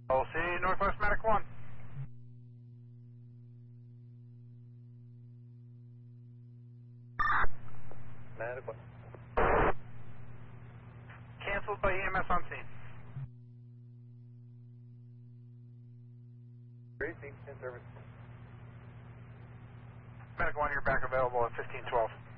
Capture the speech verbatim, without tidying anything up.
O C, Northwest Medic one. Medic one. Canceled by E M S on scene. Great, in service. Medic one, you're back available at fifteen twelve.